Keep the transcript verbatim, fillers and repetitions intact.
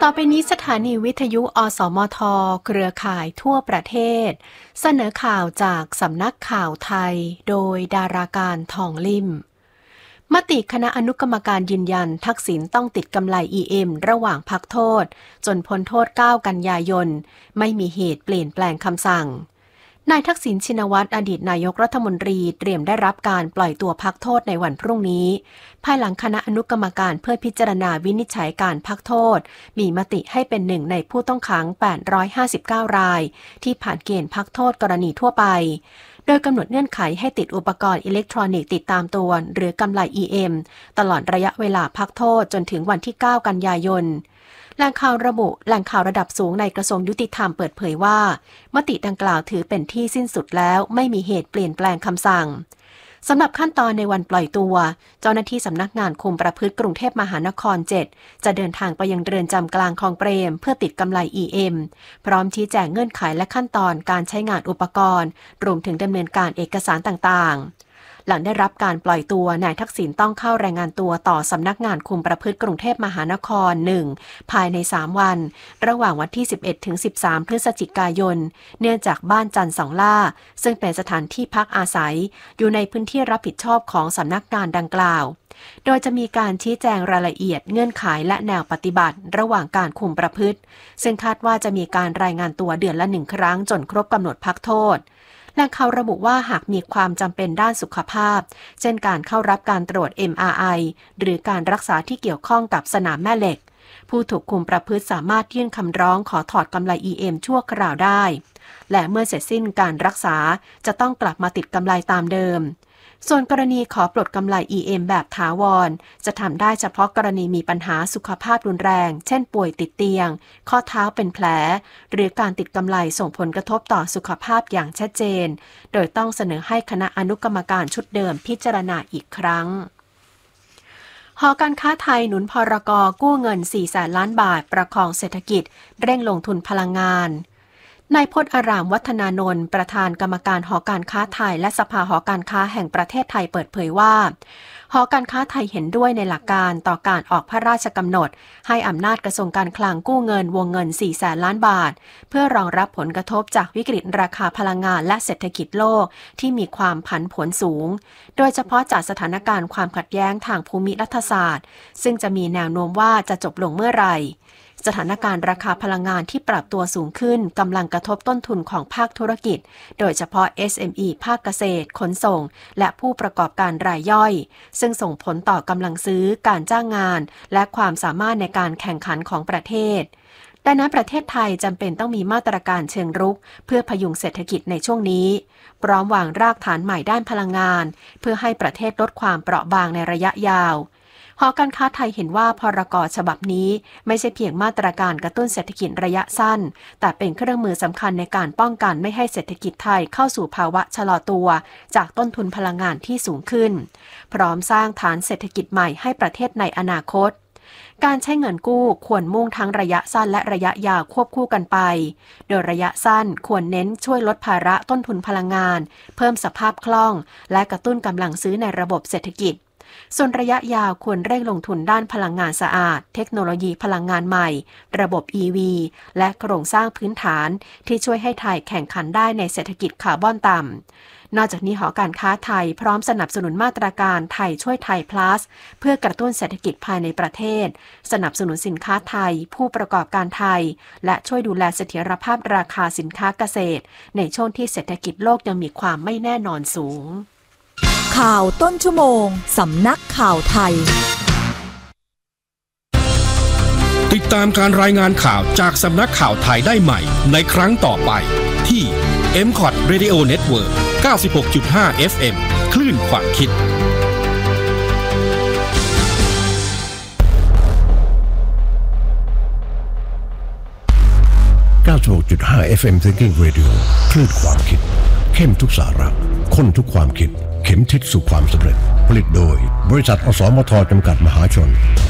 อไปนี้สถานีวิทยุอสมทเครือข่ายทั่วประเทศเสนอข่าวจากสำนักข่าวไทยโดยดาราการทองลิ่มมติคณะอนุกรรมการยืนยันทักษิณต้องติดกำไร อี เอ็ม ระหว่างพักโทษจนพ้นโทษเก้ากันยายนไม่มีเหตุเปลี่ยนแปลงคำสั่งนายทักษิณชินวัตรอดีตนายกรัฐมนตรีเตรียมได้รับการปล่อยตัวพักโทษในวันพรุ่งนี้ภายหลังคณะอนุกรรมการเพื่อพิจารณาวินิจฉัยการพักโทษมีมติให้เป็นหนึ่งในผู้ต้องขังแปดร้อยห้าสิบเก้ารายที่ผ่านเกณฑ์พักโทษกรณีทั่วไปโดยกำหนดเงื่อนไขให้ติดอุปกรณ์อิเล็กทรอนิกส์ติดตามตัวหรือกำไร อี เอ็ม ตลอดระยะเวลาพักโทษจนถึงวันที่เก้ากันยายนแหล่งข่าวระบุแหล่งข่าวระดับสูงในกระทรวงยุติธรรมเปิดเผยว่ามติดังกล่าวถือเป็นที่สิ้นสุดแล้วไม่มีเหตุเปลี่ยนแปลงคำสั่งสำหรับขั้นตอนในวันปล่อยตัวเจ้าหน้าที่สำนักงานคุมประพฤติกรุงเทพมหานครเจ็ดจะเดินทางไปยังเรือนจำกลางคลองเปรมเพื่อติดกำไร อี เอ็ม พร้อมชี้แจงเงื่อนไขและขั้นตอนการใช้งานอุปกรณ์รวมถึงดำเนินการเอกสารต่างๆหลังได้รับการปล่อยตัวนายทักษิณต้องเข้ารายงานตัวต่อสำนักงานคุมประพฤติกรุงเทพมหานครหนึ่งภายในสามวันระหว่างวันที่สิบเอ็ดถึงสิบสามพฤศจิกายนเนื่องจากบ้านจันทร์สองล่าซึ่งเป็นสถานที่พักอาศัยอยู่ในพื้นที่รับผิดชอบของสำนักงานดังกล่าวโดยจะมีการชี้แจงรายละเอียดเงื่อนไขและแนวปฏิบัติระหว่างการคุมประพฤติซึ่งคาดว่าจะมีการรายงานตัวเดือนละหนึ่งครั้งจนครบกำหนดพักโทษแหล่งข่าวระบุว่าหากมีความจำเป็นด้านสุขภาพเช่นการเข้ารับการตรวจ เอ็ม อาร์ ไอ หรือการรักษาที่เกี่ยวข้องกับสนามแม่เหล็กผู้ถูกคุมประพฤติสามารถยื่นคำร้องขอถอดกำไร อี เอ็ม ชั่วคราวได้และเมื่อเสร็จสิ้นการรักษาจะต้องกลับมาติดกำไรตามเดิมส่วนกรณีขอปลดกำไร อี เอ็ม แบบถาวรจะทำได้เฉพาะกรณีมีปัญหาสุขภาพรุนแรงเช่นป่วยติดเตียงข้อเท้าเป็นแผลหรือการติดกำไรส่งผลกระทบต่อสุขภาพอย่างชัดเจนโดยต้องเสนอให้คณะอนุกรรมการชุดเดิมพิจารณาอีกครั้งหอการค้าไทยหนุนพรก.กู้เงินสี่แสนล้านบาทประคองเศรษฐกิจเร่งลงทุนพลังงานนายพจน์อารามวัฒนานนท์ประธานกรรมการหอการค้าไทยและสภาหอการค้าแห่งประเทศไทยเปิดเผยว่าหอการค้าไทยเห็นด้วยในหลักการต่อการออกพระราชกำหนดให้อำนาจกระทรวงการคลังกู้เงินวงเงินสี่แสนล้านบาทเพื่อรองรับผลกระทบจากวิกฤตราคาพลังงานและเศรษฐกิจโลกที่มีความผันผวนสูงโดยเฉพาะจากสถานการณ์ความขัดแย้งทางภูมิรัฐศาสตร์ซึ่งจะมีแนวโน้มว่าจะจบลงเมื่อไหร่สถานการณ์ราคาพลังงานที่ปรับตัวสูงขึ้นกำลังกระทบต้นทุนของภาคธุรกิจโดยเฉพาะ เอส เอ็ม อี ภาคเกษตรขนส่งและผู้ประกอบการรายย่อยซึ่งส่งผลต่อกำลังซื้อการจ้างงานและความสามารถในการแข่งขันของประเทศดังนั้นประเทศไทยจำเป็นต้องมีมาตรการเชิงรุกเพื่อพยุงเศรษฐกิจในช่วงนี้พร้อมวางรากฐานใหม่ด้านพลังงานเพื่อให้ประเทศลดความเปราะบางในระยะยาวหอการค้าไทยเห็นว่าพรก.ฉบับนี้ไม่ใช่เพียงมาตรการกระตุ้นเศรษฐกิจระยะสั้นแต่เป็นเครื่องมือสำคัญในการป้องกันไม่ให้เศรษฐกิจไทยเข้าสู่ภาวะชะลอตัวจากต้นทุนพลังงานที่สูงขึ้นพร้อมสร้างฐานเศรษฐกิจใหม่ให้ประเทศในอนาคตการใช้เงินกู้ควรมุ่งทั้งระยะสั้นและระยะยาวควบคู่กันไปโดยระยะสั้นควรเน้นช่วยลดภาระต้นทุนพลังงานเพิ่มสภาพคล่องและกระตุ้นกำลังซื้อในระบบเศรษฐกิจส่วนระยะยาวควรเร่งลงทุนด้านพลังงานสะอาดเทคโนโลยีพลังงานใหม่ระบบ อี วี และโครงสร้างพื้นฐานที่ช่วยให้ไทยแข่งขันได้ในเศรษฐกิจคาร์บอนต่ำนอกจากนี้หอการค้าไทยพร้อมสนับสนุนมาตรการไทยช่วยไทย plus เพื่อกระตุ้นเศรษฐกิจภายในประเทศสนับสนุนสินค้าไทยผู้ประกอบการไทยและช่วยดูแลเสถียรภาพราคาสินค้าเกษตรในช่วงที่เศรษฐกิจโลกยังมีความไม่แน่นอนสูงข่าวต้นชั่วโมงสำนักข่าวไทยติดตามการรายงานข่าวจากสำนักข่าวไทยได้ใหม่ในครั้งต่อไปที่ เอ็ม คอท Radio Network เก้าสิบหกจุดห้า เอฟ เอ็ม คลื่นความคิดเก้าสิบหกจุดห้า เอฟ เอ็ม Thinking Radio คลื่นความคิดเข้มทุกสาระข้นทุกความคิดเข็มทิศสู่ความสำเร็จผลิตโดยบริษัทอสมทจำกัดมหาชน